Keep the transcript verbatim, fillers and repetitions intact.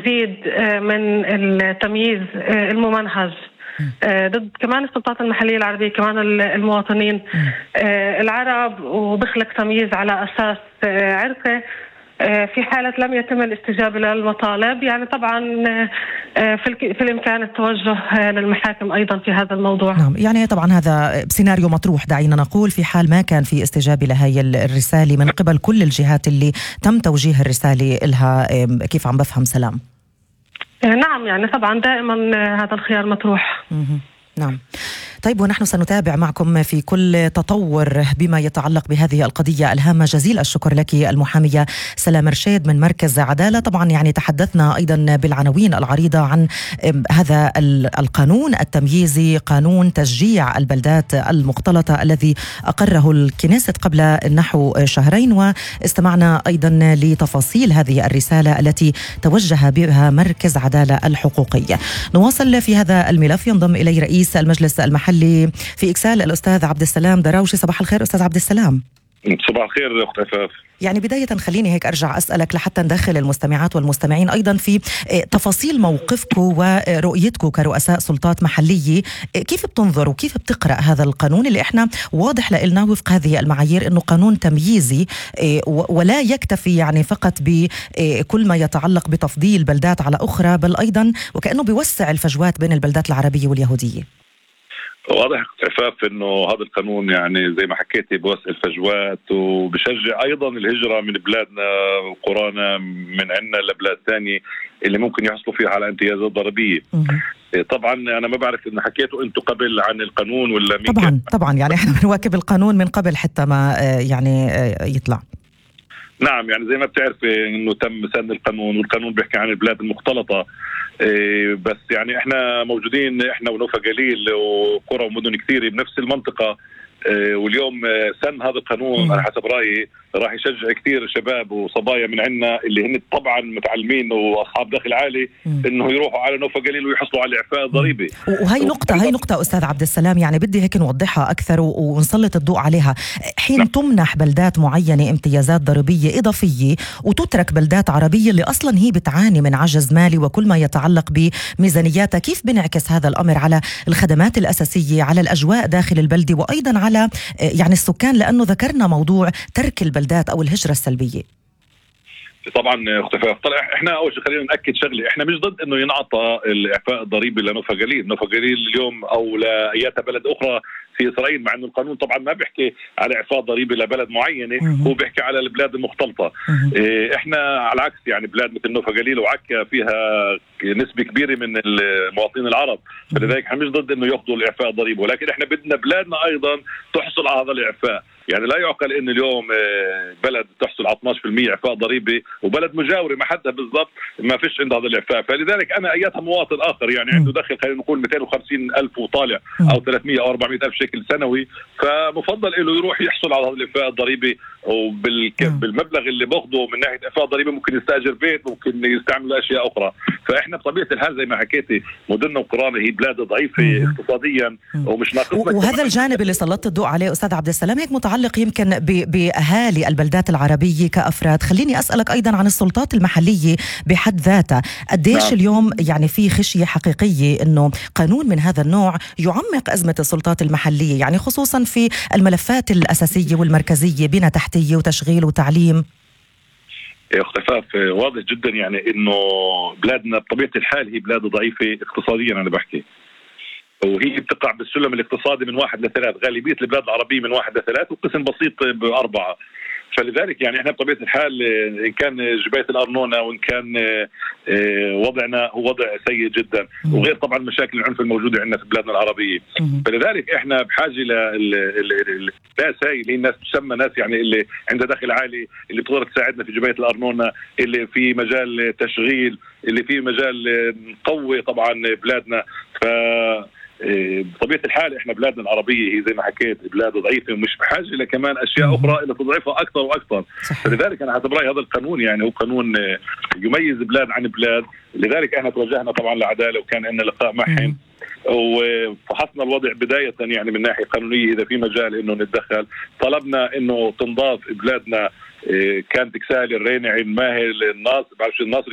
مزيد من التمييز الممنهج ضد كمان السلطات المحلية العربية، كمان المواطنين العرب، وبخلق تمييز على أساس عرقي في حالة لم يتم الاستجابة للمطالب. يعني طبعا في الإمكان التوجه للمحاكم أيضا في هذا الموضوع. نعم، يعني طبعا هذا سيناريو مطروح دعينا نقول في حال ما كان في استجابة لهي الرسالة من قبل كل الجهات اللي تم توجيه الرسالة لها. كيف عم بفهم سلام؟ نعم، يعني طبعا دائما هذا الخيار مطروح. نعم. طيب، ونحن سنتابع معكم في كل تطور بما يتعلق بهذه القضية الهامة. جزيل الشكر لك المحامية سلام رشيد من مركز عدالة. طبعا يعني تحدثنا أيضا بالعناوين العريضة عن هذا القانون التمييزي، قانون تشجيع البلدات المختلطة الذي أقره الكنيست قبل نحو شهرين، واستمعنا أيضا لتفاصيل هذه الرسالة التي توجه بها مركز عدالة الحقوقية. نواصل في هذا الملف. ينضم إلي رئيس المجلس المحلي في إكسال الأستاذ عبد السلام دراوشي. صباح الخير أستاذ عبد السلام. صباح الخير أخت عفاف. يعني بداية خليني هيك أرجع أسألك لحتى ندخل المستمعات والمستمعين أيضا في تفاصيل موقفكم ورؤيتكم كرؤساء سلطات محلية. كيف بتنظر وكيف بتقرأ هذا القانون اللي إحنا واضح لنا وفق هذه المعايير أنه قانون تمييزي ولا يكتفي يعني فقط بكل ما يتعلق بتفضيل بلدات على أخرى، بل أيضا وكأنه بيوسع الفجوات بين البلدات العربية واليهودية؟ واضح عفاف انه هذا القانون يعني زي ما حكيتي بوسع الفجوات وبشجع ايضا الهجره من بلادنا وقرانا من عندنا لبلاد ثانيه اللي ممكن يحصلوا فيها على امتيازات ضريبيه. طبعا انا ما بعرف ان حكيتوا انتم قبل عن القانون ولا مين؟ طبعا طبعا يعني احنا بنواكب القانون من قبل حتى ما يعني يطلع. نعم، يعني زي ما بتعرفي انه تم سن القانون، والقانون بيحكي عن البلاد المختلطه. إيه بس يعني احنا موجودين احنا ونوفا جليل وقرى ومدن كثيره بنفس المنطقه. إيه واليوم سن هذا القانون على حسب رايي راح يشجع كثير شباب وصبايا من عندنا اللي هن طبعا متعلمين واصحاب دخل عالي انه يروحوا على نوفا جليل ويحصلوا على الاعفاء الضريبي. وهي نقطه هي نقطه استاذ عبد السلام، يعني بدي هيك نوضحها اكثر ونسلط الضوء عليها. حين لا. تمنح بلدات معينه امتيازات ضريبيه اضافيه وتترك بلدات عربيه اللي اصلا هي بتعاني من عجز مالي وكل ما يتعلق بميزانياتها، كيف بنعكس هذا الامر على الخدمات الاساسيه، على الاجواء داخل البلده، وايضا على يعني السكان، لانه ذكرنا موضوع ترك البلدات او الهجره السلبيه؟ طبعا اختفاء. طلع احنا اول شيء خلينا ناكد شغله، احنا مش ضد انه ينعطى الاعفاء الضريبي لنوفا جليل، نوفا جليل اليوم او لايات بلد اخرى في اسرائيل، مع انه القانون طبعا ما بيحكي على اعفاء ضريبي لبلد معينه، هو بيحكي على البلاد المختلطه. اه احنا على العكس يعني بلاد مثل نوفا جليل وعكا فيها نسبه كبيره من المواطنين العرب، فلذلك احنا مش ضد انه ياخذوا الاعفاء الضريبي، ولكن احنا بدنا بلادنا ايضا تحصل على هذا الاعفاء. يعني لا يعقل ان اليوم بلد تحصل على اثناشر بالمئة اعفاء ضريبي وبلد مجاوره ما حدها بالضبط ما فيش عندها هذا الاعفاء. فلذلك انا اياتها مواطن اخر يعني عنده دخل خلينا نقول مئتين وخمسين ألف وطالع او ثلاثمئة او أربعمئة ألف شكل سنوي، فمفضل له يروح يحصل على هذا الاعفاء الضريبي، وبالمبلغ اللي باخذه من ناحيه اعفاء ضريبي ممكن يستاجر بيت، ممكن يستعمل اشياء اخرى. فاحنا بطبيعه الحال زي ما حكيتي مدننا وقرانا هي بلاد ضعيفه اقتصاديا ومش ناقصنا. وهذا الجانب اللي سلطت الضوء عليه استاذ عبد السلام هيك متعلق يمكن باهالي البلدات العربيه كافراد. خليني اسالك ايضا عن السلطات المحليه بحد ذاتها، قديش نعم. اليوم يعني في خشيه حقيقيه انه قانون من هذا النوع يعمق ازمه السلطات المحليه، يعني خصوصا في الملفات الاساسيه والمركزيه، بنى تحتيه وتشغيل وتعليم؟ اختفاف واضح جدا يعني انه بلادنا بطبيعه الحال هي بلاد ضعيفه اقتصاديا، انا بحكي وهي بتقع بالسلم الاقتصادي من واحد لثلاث، غالبيه البلاد العربية من واحد لثلاث وقسم بسيط باربعه. فلذلك يعني احنا بطبيعه الحال ان كان جبايه الارنونه وان كان وضعنا هو وضع سيء جدا، وغير طبعا مشاكل العنف الموجوده عندنا في بلادنا العربيه. فلذلك احنا بحاجه للناس هاي اللي الناس تسمى ناس يعني اللي عندها دخل عالي، اللي بتقدر تساعدنا في جبايه الارنونه، اللي في مجال تشغيل، اللي في مجال نقوي طبعا بلادنا. ف بطبيعة الحال احنا بلادنا العربية هي زي ما حكيت بلاد ضعيفة ومش بحاجة لكمان اشياء اخرى اللي تضعفها اكثر واكثر. فلذلك انا حسب رايي هذا القانون يعني هو قانون يميز بلاد عن بلاد. لذلك احنا توجهنا طبعا لعدالة وكان عندنا لقاء معهم وفحصنا الوضع بداية يعني من ناحية قانونية اذا في مجال انه نتدخل. طلبنا انه تنضاف بلادنا كانت إكسال الرينعي الماهل الناصر بعرفش الناصر